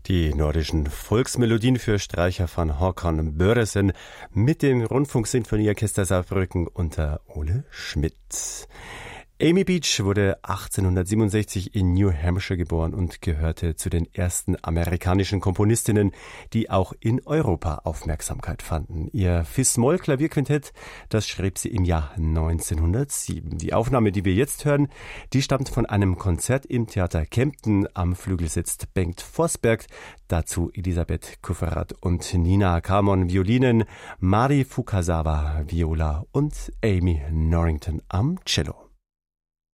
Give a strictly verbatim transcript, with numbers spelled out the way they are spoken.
Die nordischen Volksmelodien für Streicher von Håkan Børresen mit dem Rundfunksinfonieorchester Saarbrücken unter Ole Schmidt. Amy Beach wurde achtzehnhundertsiebenundsechzig in New Hampshire geboren und gehörte zu den ersten amerikanischen Komponistinnen, die auch in Europa Aufmerksamkeit fanden. Ihr Fis-Moll-Klavierquintett, das schrieb sie im Jahr neunzehnhundertsieben. Die Aufnahme, die wir jetzt hören, die stammt von einem Konzert im Theater Kempten. Am Flügel sitzt Bengt Forsberg, dazu Elisabeth Kufferath und Nina Kamon Violinen, Mari Fukasawa Viola und Amy Norrington am Cello.